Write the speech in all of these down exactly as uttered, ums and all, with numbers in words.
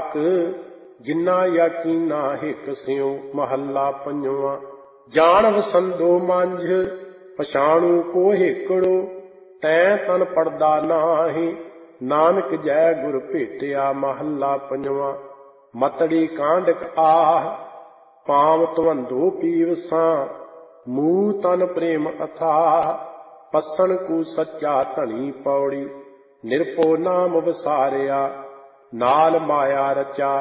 वाक जिन्ना यकीना हिक स्यों महला पंजवा। जान वसंदो मांझ पछाणु को हिकड़ो तैं तन पड़दा नाहि नानक जय गुर भेटिया महला पंजवा। मतड़ी कांडक आह पाव तवंदो पीवसां मूह तन प्रेम अथाह पसन कु सच्चा धनी पौड़ी। निरपो नाम विसारिया नाल माया रचा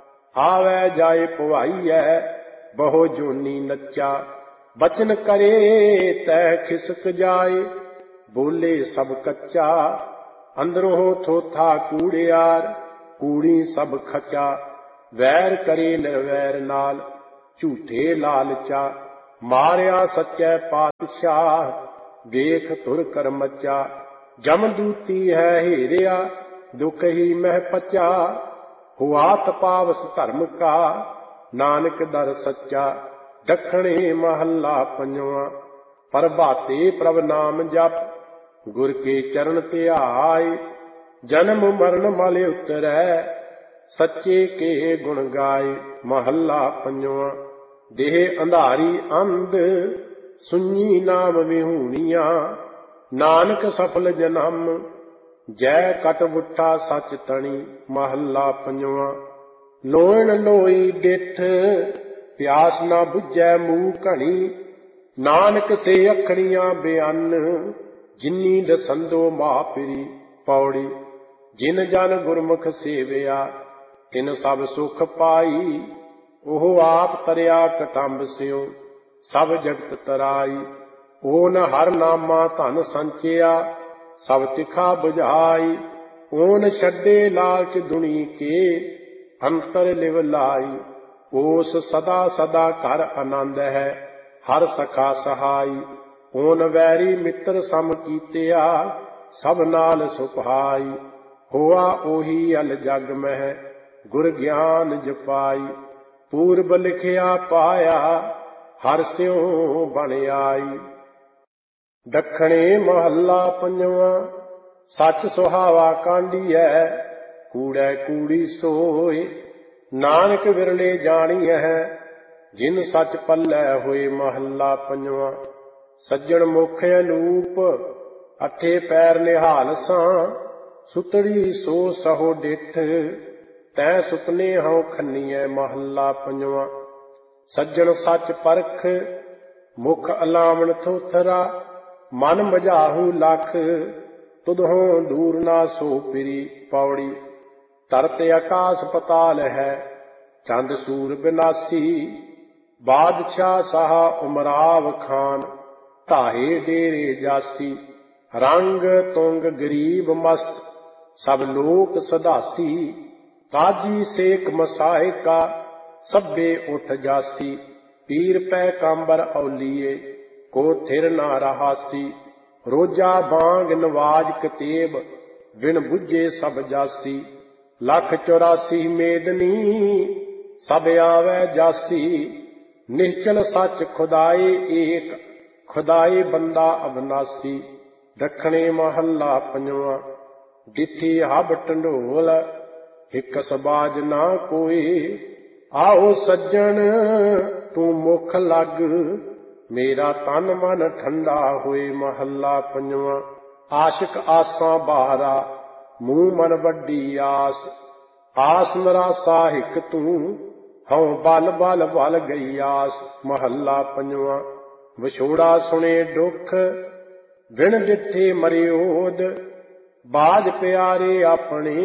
आवे जाए पवाईऐ बहु जोनी नचा। बचन करे तै खिसक जाए बोले सब कच्चा अंदरों थोथा कूड़ियार कूड़ी सब खचा। वैर करे निर्वैर नाल झूठे लालचा मारिया सच्चे पातशाह देख तुर कर मचा। जमदूती है हेरिया दुख ही मह पचा हुआ तपावस धर्म का नानक दर सच्चा। दखणे महला पंजवा। प्रभाते प्रभ नाम जप गुर के चरण ध्याय जन्म मरण मल उतरै सच्चे के गुण गाए महला पंजवा। देह अंधारी अंध सुनी नाम विहूनिया नानक सफल जन्म जय कट बुठा सच तणी महला पंजवा। लोहन लोई डिठ प्यास ना बुझै मूह घणी नानक से अखड़ियां बयान जिन्नी दसंदो मापिरी पौड़ी। जिन जन गुरमुख सेविया तिन सब सुख पाई ओह आप तरिया कटंब स्यों सब जगत तराई। ओन हर नामा धन संचिया सब तिखा बुझाई ओन छड्डे लालच दुनी के अंतर लिव लाई। ओस सदा सदा घर आनंद है हर सखा सहाई। ओन वैरी मित्र सम कीतिया सब नाल सुभाई। होआ ओही अल जग मह गुर ज्ञान जपाई। पूर्व लिखिया पाया हर स्यों बन आई। दखणे महला पंजवा। सच सुहावा कांडिया कूड़ै कूड़ी सोए नानक विरले जानिया जिन सच पल्लै होए महला पंजवा। सज्जन मुख अनूप अठे पैर निहाल सां सुतड़ी सो सहो डिठ तै सुपने हूँ खन्नीऐ महला पंजवा। सज्जन सच परख मुख अलावण थोथरा मन मझाहू लख तुदहों दूर ना सो पिरी पौड़ी। तरत आकाश पताल है चंद सूर बिनासी बादशाह शाह उमराव खान ताहे डेरे जासी। रंग तुंग गरीब मस्त सब लोक सदासी काजी सेक मसाए का सब्बे उठ जासी। पीर पै कांबर औलिए को थिर ना रहासी रोजा बांग नवाज कतेब बिन बुझे सब जासी। लख चौरासी मेदनी सब आवे जासी निश्चल सच खुदाए एक खुदाए बंदा अबनासी। दखणे महला पंजवा। डिठी हब टंडोल हिक सबाज ना कोई आओ सज्जन तू मुख लग मेरा तन मन ठंडा होए महला पंजवा। आशिक आसां बारा मूह मन वड्डी आस आस निराशा हिक तू हूँ बल बल बल गई आस महला पंजवा। विछोड़ा सुने दुख बिन डिठे मरियोद बाज प्यारे अपने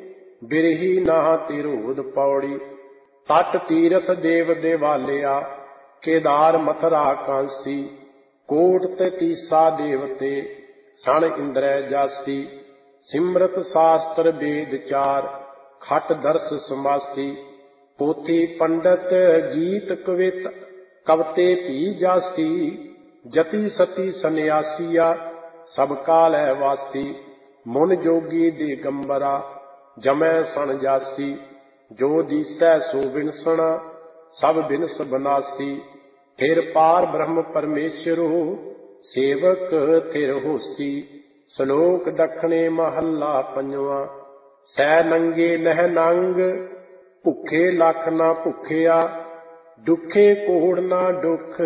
बिरही ना तिरोध पौड़ी। तट तीरथ देव देवालिया केदार मथुरा कांसी कोट ते तीसा देवते सण इंद्रै जासी। सिमरत शास्त्र वेद चार खट दर्श समासी पोथी पंडित गीत कवित कवते पी जासी। जति सती सन्यासिया सब काल है वासी मुन जोगी दिगंबरा जमै सन जासी। जो दिसै सो बिनसना सब बिनस बनासी। फिर पार ब्रह्म परमेश्वरो सेवक थिर होसी। श्लोक दखणे महला पंजवा। सै नंगे नह नंग ਭੁੱਖੇ ਲੱਖ ਨਾ ਭੁੱਖਿਆ, ਦੁੱਖੇ ਕੋੜ ਨਾ ਦੁੱਖ।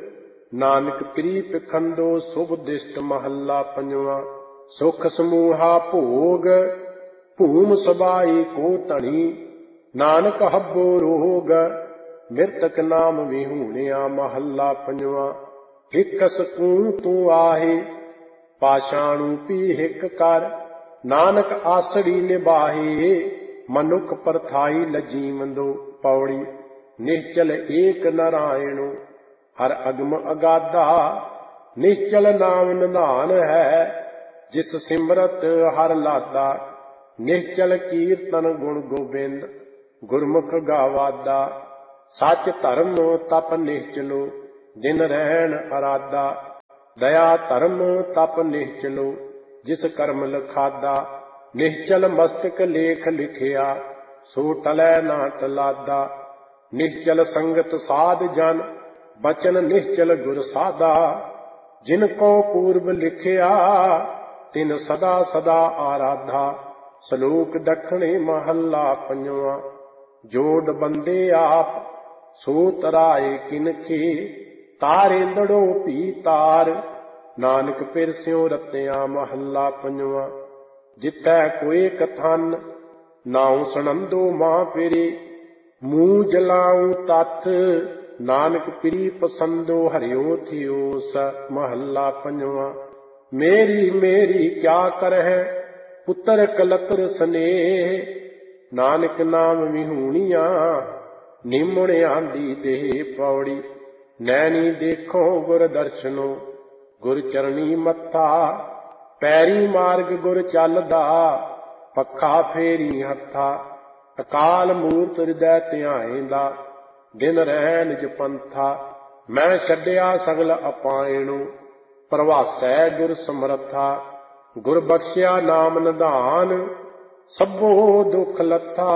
ਨਾਨਕ ਪ੍ਰੀ ਪਖੰਦੋ ਸੁਭ ਦਿਸ਼ਟ ਮਹੱਲਾ ਪੰਜਵਾਂ। ਸੁਖ ਸਮੂਹਾ ਭੋਗ, ਭੂਮ ਸਬਾਈ ਕੋ ਧਣੀ। ਨਾਨਕ ਹੱਬੋ ਰੋਗ, ਮਿਰਤਕ ਨਾਮ ਵਿਹੂਣਿਆ ਮਹੱਲਾ ਪੰਜਵਾਂ। ਹਿੱਕ ਸਕੂੰ ਤੂੰ ਆਹੇ, ਪਾਸ਼ਾਣੂ ਪੀ ਹਿੱਕ ਕਰ। ਨਾਨਕ ਆਸੜੀ ਨਿਬਾਹੇ, ਮਨੁੱਖ ਪਰਥਾਈ ਲਜੀਵੰਦੋ ਪੌੜੀ। ਨਿਸ਼ਚਲ ਏਕ ਨਾਰਾਇਣੋ, ਹਰ ਅਗਮ ਅਗਾਧਾ। ਨਿਸ਼ਚਲ ਨਾਮ ਨਿਧਾਨ ਹੈ, ਜਿਸ ਸਿਮਰਤ ਹਰ ਲਾਦਾ। ਨਿਸ਼ਚਲ ਕੀਰਤਨ ਗੁਣ ਗੋਬਿੰਦ, ਗੁਰਮੁਖ ਗਾਵਾਦਾ। ਸੱਚ ਧਰਮ ਤਪ ਨਿਸ਼ਚਲੋ, ਦਿਨ ਰਹਿਣ ਅਰਾਦਾ। ਦਇਆ ਧਰਮ ਤਪ ਨਿਸ਼ਚਲੋ, ਜਿਸ ਕਰਮ ਲਖਾਦਾ। ਨਿਸ਼ਚਲ ਮਸਤਕ ਲੇਖ ਲਿਖਿਆ, ਸੋ ਟਲੈ ਨਾ ਟਲਾਦਾ। ਨਿਸ਼ਚਲ ਸੰਗਤ ਸਾਧ ਜਨ, ਬਚਨ ਨਿਸ਼ਚਲ ਗੁਰ ਸਾਧਾ। ਜਿਨ ਕੋ ਪੂਰਬ ਲਿਖਿਆ, ਤਿਨ ਸਦਾ ਸਦਾ ਆਰਾਧਾ। ਸਲੋਕ ਦੱਖਣੇ ਮਹੱਲਾ ਪੰਜਵਾਂ। ਜੋੜ ਬੰਦੇ ਆਪ, ਸੋ ਤਰਾਏ ਕਿਨਖੇ। ਤਾਰੇਂਦੜੋ ਭੀ ਤਾਰ, ਨਾਨਕ ਪਿਰਸਿਓ ਰਤਿਆ ਮਹੱਲਾ ਪੰਜਵਾਂ। ਜਿੱਥੈ ਕੋਏ ਕਥਨ, ਨਾਉ ਸੁਣੰਦੋ ਮਾਂ ਪਿਰੇ। ਮੂੰਹ ਜਲਾਉ ਤੱਥ, ਨਾਨਕ ਪ੍ਰੀ ਪਸੰਦੋ ਹਰਿਓ ਥਿਓਸ ਮਹੱਲਾ ਪੰਜਵਾਂ। ਮੇਰੀ ਮੇਰੀ ਕਿਆ ਕਰਹਿ, ਪੁੱਤਰ ਕਲਤਰ ਸਨੇਹ। ਨਾਨਕ ਨਾਮ ਵਿਹੂਣੀਆਂ, ਨਿਮੁਣ ਆਂਦੀ ਦੇਹ ਪੌੜੀ। ਨੈਣੀ ਦੇਖੋ ਗੁਰ ਦਰਸ਼ਨੋ, ਗੁਰ ਚਰਣੀ ਮੱਥਾ। ਪੈਰੀ ਮਾਰਗ ਗੁਰ ਚੱਲਦਾ, ਪੱਖਾ ਫੇਰੀ ਹੱਥਾ। ਅਕਾਲ ਮੂਰਤ ਹਿਰਦੈ ਧਿਆਏਂਦਾ, ਦਿਨ ਰਹਿ ਨਿਜ ਪੰਥਾ। ਮੈਂ ਛੱਡਿਆ ਸਗਲ ਅਪਾਇਣੋ, ਪ੍ਰਵਾਸੈ ਗੁਰ ਸਮਰੱਥਾ। ਗੁਰ ਬਖਸ਼ਿਆ ਨਾਮ ਨਿਧਾਨ, ਸਭੋ ਦੁਖ ਲੱਥਾ।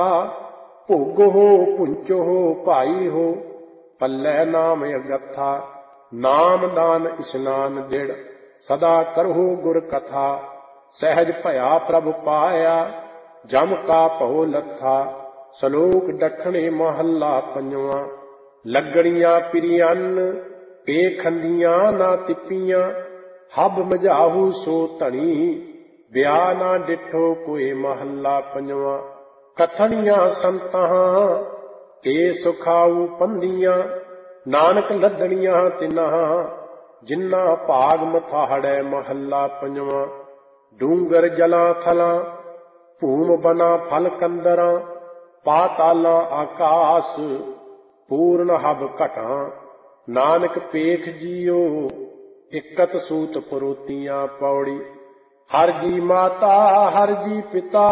ਭੋਗੋ ਪੁੰਚੋ ਭਾਈ ਹੋ, ਪੱਲੇ ਨਾਮ ਅਗੱਥਾ। ਨਾਮ ਦਾਨ ਇਸ਼ਨਾਨ ਦਿੜ, ਸਦਾ ਕਰਹੁ ਗੁਰ ਕਥਾ। ਸਹਿਜ ਭਇਆ ਪ੍ਰਭ ਪਾਇਆ, ਜਮ ਕਾ ਭਉ ਲੱਥਾ। ਸਲੋਕ ਦੱਖਣੇ ਮਹੱਲਾ ਪੰਜਵਾਂ। ਲੱਗਣੀਆਂ ਪਿਰੀਅਨ, ਪੇਖੰਦੀਆਂ ਨਾ ਤਿੱਪੀਆਂ। ਹਬ ਮਝਾਹੂ ਸੋ ਧਣੀ, ਵਿਆਹ ਨਾ ਡਿਠੋ ਕੋਏ ਮਹੱਲਾ ਪੰਜਵਾਂ। ਕਥਣੀਆਂ ਸੰਤਾਂ, ਤੇ ਸੁਖਾਊ ਪੰਦੀਆਂ। ਨਾਨਕ ਲੱਦਣੀਆਂ ਤਿਨਾਂ, ਜਿਨ੍ਹਾਂ ਭਾਗ ਮਥਾੜੈ ਮਹੱਲਾ ਪੰਜਵਾਂ। ਡੂੰਗਰ ਜਲਾਂ ਥਲਾਂ, ਭੂਮ ਬਨਾ ਫਲ ਕੰਦਰਾਂ। ਪਾਤਾਲਾਂ ਆਕਾਸ, ਪੂਰਨ ਹਬ ਘਟਾਂ। ਨਾਨਕ ਪੇਖ ਜੀਓ, ਇਕਤ ਸੂਤ ਪਰੋਤੀਆਂ ਪੌੜੀ। ਹਰ ਜੀ ਮਾਤਾ, ਹਰ ਜੀ ਪਿਤਾ।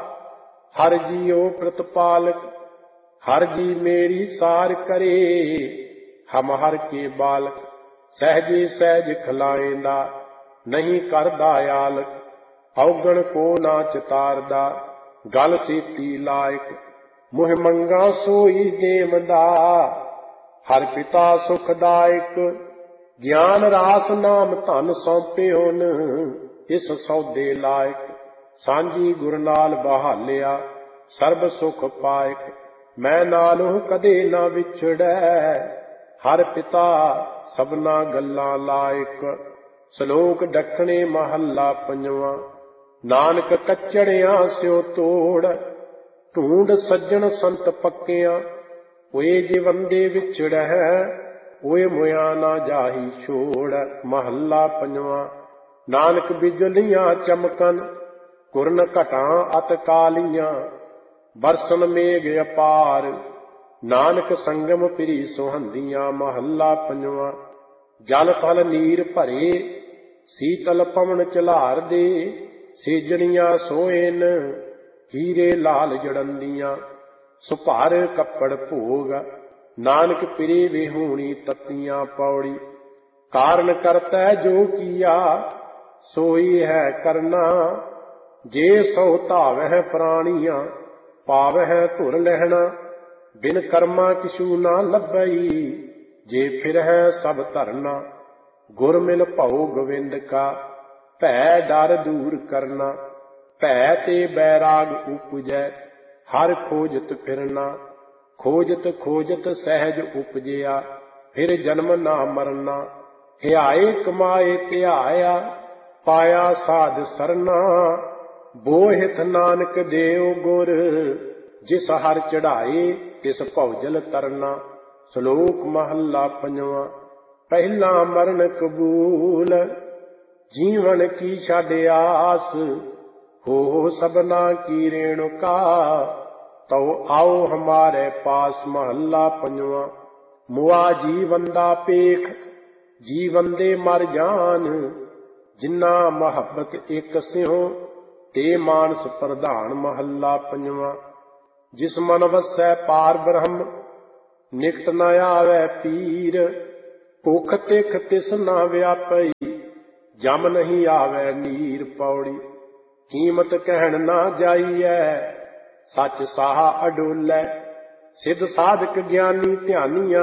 ਹਰ ਜੀਓ ਪ੍ਰਤਪਾਲਕ, ਹਰ ਜੀ ਮੇਰੀ ਸਾਰ ਕਰੇ। ਹਮ ਹਰ ਕੇ ਬਾਲਕ, ਸਹਿਜੇ ਸਹਿਜ ਖਿਲਾਏਂਦਾ। ਨਹੀਂ ਕਰਦਾ ਆਲਕ, ਔਗਣ ਕੋ ਨਾ ਚਿਤਾਰਦਾ। ਗਲ ਸੀਤੀ ਲਾਇਕ, ਮੁਹਿ ਮੰਗਾ ਸੋਈ ਦੇਵਦਾ। ਹਰ ਪਿਤਾ ਸੁਖਦਾਇਕ, ਗਿਆਨ ਰਾਸ ਨਾਮ ਧਨ ਸੌਂਪਿਓਨ। ਇਸ ਸੌਦੇ ਲਾਇਕ, ਸਾਂਝੀ ਗੁਰ ਨਾਲ ਬਹਾਲਿਆ। ਸਰਬ ਸੁਖ ਪਾਇਕ, ਮੈਂ ਨਾਲੋਂ ਕਦੇ ਨਾ ਵਿਛੜੈ। ਹਰ ਪਿਤਾ ਸਭਨਾ ਗੱਲਾਂ ਲਾਇਕ। ਸਲੋਕ ਦੱਖਣੇ ਮਹੱਲਾ ਪੰਜਵਾਂ। ਨਾਨਕ ਕੱਚੜਿਆਂ ਸਿਓ ਤੋੜ, ਢੂੰਡ ਸੱਜਣ ਸੰਤ ਪੱਕਿਆਂ। ਓਏ ਜਿਵੰਦੇ ਵਿਛੜੈ, ਓਏ ਮੁਆ ਨਾ ਜਾਹੀ ਛੋੜ ਮਹੱਲਾ ਪੰਜਵਾਂ। ਨਾਨਕ ਬਿਜਲੀਆਂ ਚਮਕਨ, ਕੁਰਨ ਘਟਾਂ ਅਤ ਕਾਲੀਆਂ। ਬਰਸਨ ਮੇਘ ਅਪਾਰ, ਨਾਨਕ ਸੰਗਮ ਪਿਰੀ ਸੁਹੰਦੀਆਂ ਮਹੱਲਾ ਪੰਜਵਾਂ। ਜਲ ਥਲ ਨੀਰ ਭਰੇ, ਸੀਤਲ ਪਵਨ ਝਲਾਰ ਦੇ। ਸੇਜਣੀਆਂ ਸੋਇਨ, ਹੀਰੇ ਲਾਲ ਜੜੰਦੀਆਂ। ਸੁਭਾਰ ਕੱਪੜ ਭੋਗ, ਨਾਨਕ ਪਿਰੇ ਵਿਹੂਣੀ ਤੱਤੀਆਂ ਪੌੜੀ। ਕਾਰਨ ਕਰਤੈ ਜੋ ਕੀਆ, ਸੋਈ ਹੈ ਕਰਨਾ। ਜੇ ਸੋ ਧਾਵਹਿ ਪ੍ਰਾਣੀਆਂ, ਪਾਵਹਿ ਧੁਰ ਲਹਿਣਾ। ਬਿਨ ਕਰਮਾ ਕਿਛੂ ਨਾ ਲੱਭਈ, ਜੇ ਫਿਰਹਿ ਸਭ ਧਰਨਾ। ਗੁਰ ਮਿਲ ਭਉ ਗੋਵਿੰਦ ਕਾ, ਭੈ ਡਰ ਦੂਰ ਕਰਨਾ। ਭੈ ਤੇ ਬੈਰਾਗ ਉਪਜੈ, ਹਰ ਖੋਜਤ ਫਿਰਨਾ। ਖੋਜਤ ਖੋਜਤ ਸਹਿਜ ਉਪਜਿਆ, ਫਿਰ ਜਨਮ ਨਾ ਮਰਨਾ। ਹਿਆਏ ਕਮਾਏ ਧਿਆਇਆ, ਪਾਇਆ ਸਾਧ ਸਰਨਾ। ਬੋਹਿਤ ਨਾਨਕ ਦੇਉ ਗੁਰ, ਜਿਸ ਹਰ ਚੜਾਏ ਤਿਸ ਭਉਜਲ ਤਰਨਾ। ਸ਼ਲੋਕ ਮਹੱਲਾ ਪੰਜਵਾਂ। ਪਹਿਲਾ ਮਰਨ ਕਬੂਲ, ਜੀਵਨ ਕੀ ਛੱਡ ਆਸ। ਹੋ ਸਭਨਾ ਕੀ ਰੇਣੁਕਾ, ਤਉ ਆਓ ਹਮਾਰੇ ਪਾਸ। ਮਹੱਲਾ ਪੰਜਵਾਂ। ਮੁਆ ਜੀਵਨ ਦਾ ਪੇਖ, ਜੀਵਨ ਦੇ ਮਰ ਜਾਨ। ਜਿੰਨਾ ਮੁਹੱਬਤ ਇੱਕ ਸਿਉ, ਤੇ ਮਾਨਸ ਪ੍ਰਧਾਨ। ਮਹੱਲਾ ਪੰਜਵਾਂ। ਜਿਸ ਮਨ ਵਸੈ ਪਾਰ ਬ੍ਰਹਮ, ਨਿਕਟ ਨ ਆਵੈ ਪੀਰ। ਭੁਖ ਤਿਖ ਤਿਸ ਨਾ ਵਿਆਪਈ, ਜਮ ਨਹੀਂ ਆਵੈ ਨੀਰ। ਪੌੜੀ। ਕੀਮਤ ਕਹਿਣ ਨਾ ਜਾਈਐ, ਸੱਚ ਸਾਹਾ ਅਡੋਲੈ। ਸਿੱਧ ਸਾਧਕ ਗਿਆਨੀ ਧਿਆਨੀਆਂ,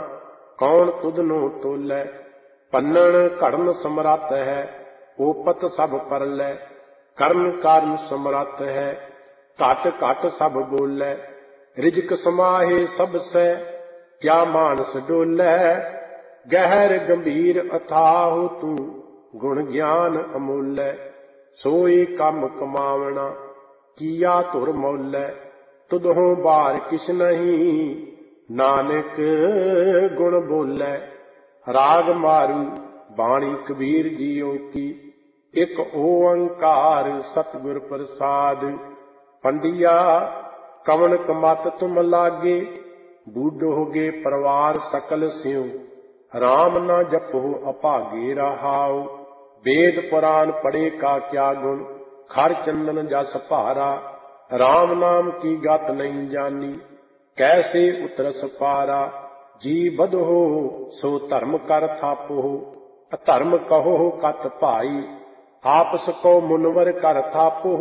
ਕੌਣ ਤੁਧ ਨੂੰ ਤੋਲੈ। ਪੰਨਣ ਘੜਨ ਸਮਰੱਥ ਹੈ, ਓਪਤ ਸਭ ਪਰਲੈ। ਕਰਨ ਕਾਰਨ ਸਮਰੱਥ ਹੈ, ਘਟ ਘਟ ਸਭ ਬੋਲੈ। ਰਿਜਕ ਸਮਾਹੇ ਸਭ ਸੈ, ਕਿਆ ਮਾਨਸ ਡੋਲੈ। ਗਹਿਰ ਗੰਭੀਰ ਅਥਾਹੁ ਤੂੰ, ਗੁਣ ਗਿਆਨ ਅਮੋਲੈ। ਸੋਈ ਕੰਮ ਕਮਾਵਣਾ, ਕੀਆ ਧੁਰ ਮੌਲੈ। ਤੁਧੋਂ ਬਾਹਰ ਕਿਛ ਨਹੀਂ, ਨਾਨਕ ਗੁਣ ਬੋਲੈ। ਰਾਗ ਮਾਰੂ ਬਾਣੀ ਕਬੀਰ ਜੀਓ ਕੀ, ਇੱਕ ਓੰਕਾਰ ਸਤਿਗੁਰ ਪ੍ਰਸਾਦ। ਪੰਡਿਆ ਕਵਣ ਕਮਤ ਤੁਮ ਲਾਗੇ, ਬੂਢੋਗੇ ਪਰਿਵਾਰ ਸਕਲ ਸਿਉ। ਰਾਮ ਨਾ ਜਪੋ ਅਭਾਗੇ ਰਹਾਉ, ਵੇਦ ਪੁਰਾਨ ਪੜੇ ਕਾ ਕਿਆ ਗੁਣ। ਖਰ ਚੰਦਨ ਜਸ ਭਾਰਾ, ਰਾਮ ਨਾਮ ਕੀ ਗਤ ਨਹੀਂ ਜਾਨੀ। ਕੈਸੇ ਉਤਰਸ ਪਾਰਾ, ਜੀ ਬਧੋ ਸੋ ਧਰਮ ਕਰ ਥਾਪੋ। ਅਧਰਮ ਕਹੋ ਕਤ ਭਾਈ, ਆਪਸ ਕੋ ਮੁਨਵਰ ਕਰ ਥਾਪੋ।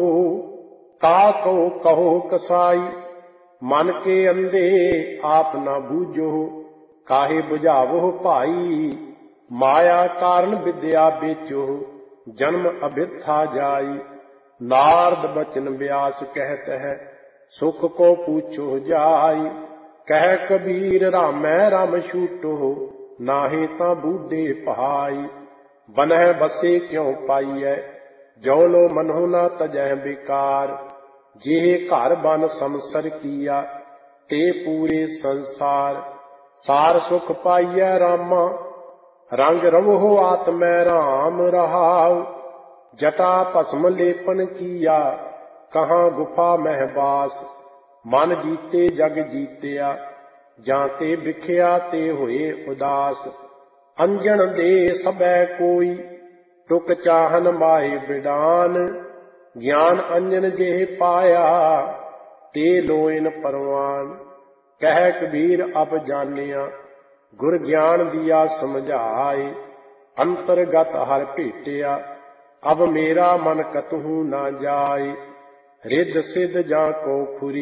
ਕਾ ਕੋ ਕਹੋ ਕਸਾਈ, ਮਨ ਕੇ ਅੰਧੇ ਆਪ ਨਾ ਬੂਝੋ। ਕਾਹੇ ਬੁਝਾਵੋ ਭਾਈ, ਮਾਇਆ ਕਾਰਨ ਵਿਦਿਆ ਵੇਚੋ। ਜਨਮ ਅਬਿਰਥਾ ਜਾਈ, ਨਾਰਦ ਬਚਨ ਬਿਆਸ ਕਹਿਤ ਹੈ। ਸੁਖ ਕੋ ਪੂਛੋ ਜਾਈ, ਕਹਿ ਕਬੀਰ ਰਾਮੈ ਰਮ ਛੂਟੋ। ਨਾਹੀ ਤਾਂ ਬੂਢੇ ਭਾਈ, ਬਨਹਿ ਬਸੇ ਕਿਉ ਪਾਈਐ। ਜੋ ਲੋ ਮਨਹੁ ਨਾ ਤਜਹਿ ਬਿਕਾਰ, ਜਿਹੇ ਘਰ ਬਨ ਸੰਸਰ ਕੀਆ, ਤੇ ਪੂਰੇ ਸੰਸਾਰ। ਸਾਰ ਸੁਖ ਪਾਈਐ ਰਾਮਾ, ਰੰਗ ਰਵਹੁ ਆਤਮੈ ਰਾਮ ਰਹਾਉ। ਜਟਾ ਭਸਮ ਲੇਪਨ ਕੀਆ, ਕਹਾਂ ਗੁਫਾ ਮਹਿ ਬਾਸ। ਮਨ ਜੀਤੇ ਜਗ ਜੀਤਿਆ, ਜਾਂ ਤੇ ਵਿਖਿਆ ਤੇ ਹੋਏ ਉਦਾਸ। ਅੰਜਣ ਦੇ ਸਭੈ ਕੋਈ, ਟੁਕ ਚਾਹਨ ਮਾਏ ਬਿਡਾਨ। ਗਿਆਨ ਅੰਜਨ ਜਿਹੇ ਪਾਇਆ, ਤੇ ਲੋਇਨ ਪਰਵਾਨ। ਕਹਿ ਕਬੀਰ ਅਬ ਜਾਣਿਆ, ਗੁਰ ਗਿਆਨ ਦੀਆ ਸਮਝਾਏ। ਅੰਤਰਗਤ ਹਰ ਭੇਟਿਆ, ਅਬ ਮੇਰਾ ਮਨ ਕਤਹੂ ਨਾ ਜਾਏ। ਰਿੱਧ ਸਿੱਧ ਜਾਂ ਕੋ ਖੁਰੀ,